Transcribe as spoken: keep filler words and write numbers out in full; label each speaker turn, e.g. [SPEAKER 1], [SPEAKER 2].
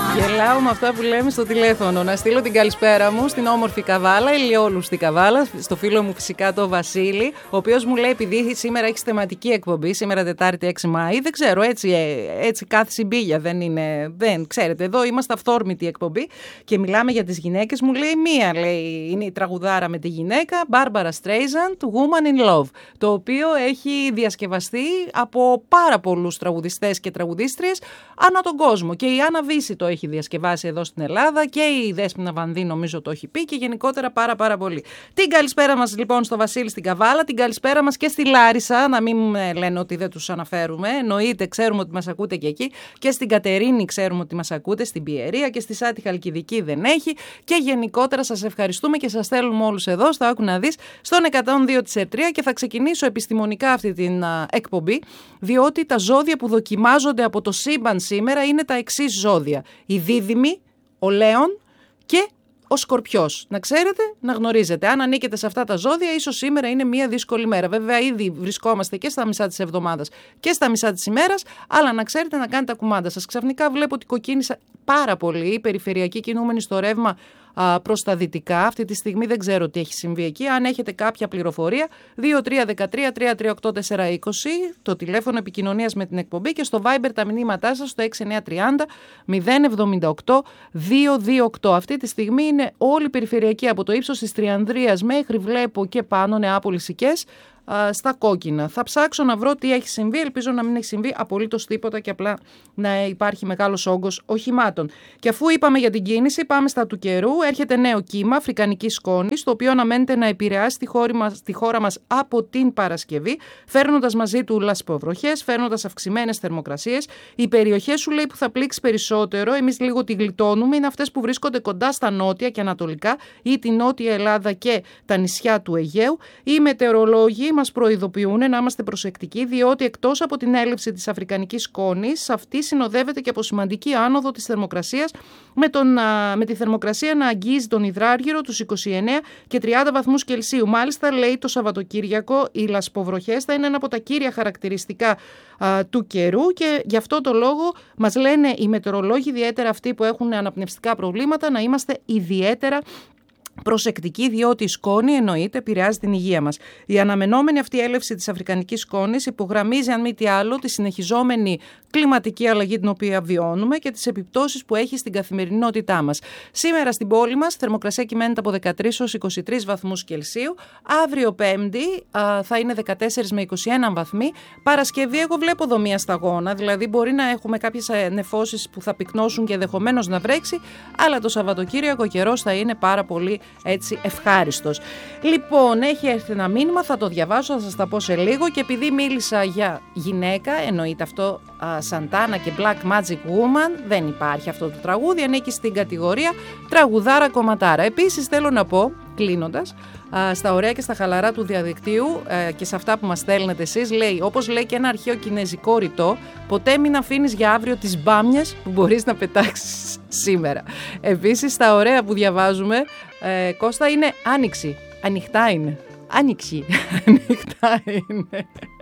[SPEAKER 1] Γελάω με αυτά που λέμε στο τηλέφωνο. Να στείλω την καλησπέρα μου στην όμορφη Καβάλα, ηλιόλουστη Καβάλα, στο φίλο μου φυσικά το Βασίλη, ο οποίος μου λέει, επειδή σήμερα έχει θεματική εκπομπή, σήμερα Τετάρτη έξι Μαΐου, δεν ξέρω, έτσι, έτσι κάθε συμπίλια δεν είναι. Δεν ξέρετε, εδώ είμαστε αυθόρμητη εκπομπή και μιλάμε για τις γυναίκες. Μου λέει μία, λέει, είναι η τραγουδάρα με τη γυναίκα, Barbara Streisand, Woman in Love, το οποίο έχει διασκευαστεί από πάρα πολλούς τραγουδιστές και τραγουδίστριες ανά τον κόσμο. Και η Άννα Βύση το έχει διασκευάσει εδώ στην Ελλάδα και η Δέσποινα Βανδύ νομίζω το έχει πει και γενικότερα πάρα πάρα πολύ. Την καλησπέρα μας λοιπόν στο Βασίλη στην Καβάλα, την καλησπέρα μας και στη Λάρισα, να μην λένε ότι δεν τους αναφέρουμε, εννοείται, ξέρουμε ότι μας ακούτε και εκεί, και στην Κατερίνη ξέρουμε ότι μας ακούτε, στην Πιερία και στη Σάτη Χαλκιδική δεν έχει, και γενικότερα σας ευχαριστούμε και σας στέλνουμε όλους εδώ στο Άκου να δεις στον εκατόν δύο της Ερτρία. Και θα ξεκινήσω επιστημονικά αυτή την α, εκπομπή, διότι τα ζώδια που δοκιμάζονται από το σύμπαν σήμερα είναι τα εξής ζώδια: η Δίδυμη, ο Λέων και ο Σκορπιός. Να ξέρετε, να γνωρίζετε. Αν ανήκετε σε αυτά τα ζώδια, ίσως σήμερα είναι μια δύσκολη μέρα. Βέβαια, ήδη βρισκόμαστε και στα μισά της εβδομάδας και στα μισά της ημέρας, αλλά να ξέρετε να κάνετε τα κουμάντα σας. Ξαφνικά βλέπω ότι κοκκίνησα πάρα πολύ η περιφερειακή κινούμενη στο ρεύμα προς τα δυτικά. Αυτή τη στιγμή δεν ξέρω τι έχει συμβεί εκεί. Αν έχετε κάποια πληροφορία, δύο τρία ένα τρία τρία τρία οκτώ τέσσερα είκοσι, το τηλέφωνο επικοινωνίας με την εκπομπή, και στο Viber τα μηνύματά σας στο έξι εννιά τρία μηδέν μηδέν εβδομήντα οκτώ διακόσια είκοσι οκτώ. Αυτή τη στιγμή είναι όλη η περιφερειακή από το ύψος της Τριανδρίας μέχρι, βλέπω, και πάνω Νεάπολης Σικές, στα κόκκινα. Θα ψάξω να βρω τι έχει συμβεί, ελπίζω να μην έχει συμβεί απολύτως τίποτα και απλά να υπάρχει μεγάλος όγκος οχημάτων. Και αφού είπαμε για την κίνηση, πάμε στα του καιρού. Έρχεται νέο κύμα αφρικανικής σκόνης, το οποίο αναμένεται να επηρεάσει τη χώρα μας, τη χώρα μας από την Παρασκευή, φέρνοντας μαζί του λασποβροχές, φέρνοντας αυξημένες θερμοκρασίες. Οι περιοχές, σου λέει, που θα πλήξει περισσότερο, εμείς λίγο τη γλιτώνουμε, είναι αυτές που βρίσκονται κοντά στα νότια και ανατολικά ή τη Νότια Ελλάδα και τα νησιά του Αιγαίου. Οι μετεωρολόγοι μας προειδοποιούν να είμαστε προσεκτικοί, διότι εκτός από την έλευση της αφρικανικής σκόνης, αυτή συνοδεύεται και από σημαντική άνοδο της θερμοκρασίας, με, τον, με τη θερμοκρασία να αγγίζει τον υδράργυρο τους είκοσι εννέα και τριάντα βαθμούς Κελσίου. Μάλιστα, λέει, το Σαββατοκύριακο οι λασποβροχές θα είναι ένα από τα κύρια χαρακτηριστικά α, του καιρού, και γι' αυτό το λόγο μας λένε οι μετεωρολόγοι, ιδιαίτερα αυτοί που έχουν αναπνευστικά προβλήματα, να είμαστε ιδιαίτερα προσεκτική, διότι η σκόνη, εννοείται, επηρεάζει την υγεία μας. Η αναμενόμενη αυτή έλευση της αφρικανικής σκόνης υπογραμμίζει, αν μη τι άλλο, τη συνεχιζόμενη κλιματική αλλαγή την οποία βιώνουμε και τις επιπτώσεις που έχει στην καθημερινότητά μας. Σήμερα στην πόλη μας θερμοκρασία κυμαίνεται από δεκατρείς έως είκοσι τρεις βαθμούς Κελσίου. Αύριο Πέμπτη α, θα είναι δεκατέσσερα με είκοσι ένα βαθμοί. Παρασκευή, εγώ βλέπω εδώ μία σταγόνα, δηλαδή μπορεί να έχουμε κάποιες νεφώσεις που θα πυκνώσουν και ενδεχομένως να βρέξει, αλλά το Σαββατοκύριακο ο καιρός θα είναι πάρα πολύ έτσι ευχάριστος. Λοιπόν, έχει έρθει ένα μήνυμα, θα το διαβάσω, θα σας τα πω σε λίγο, και επειδή μίλησα για γυναίκα, εννοείται αυτό, Σαντάνα και Black Magic Woman, δεν υπάρχει αυτό το τραγούδι, ανήκει στην κατηγορία τραγουδάρα κομματάρα. Επίσης θέλω να πω, κλείνοντας, στα ωραία και στα χαλαρά του διαδικτύου και σε αυτά που μας στέλνετε εσείς, λέει, όπως λέει και ένα αρχαίο κινέζικο ρητό, ποτέ μην αφήνεις για αύριο τις μπάμιες που μπορείς να πετάξεις σήμερα. Επίσης, στα ωραία που διαβάζουμε, ε, Κώστα, είναι άνοιξη, ανοιχτά είναι, άνοιξη, ανοιχτά είναι.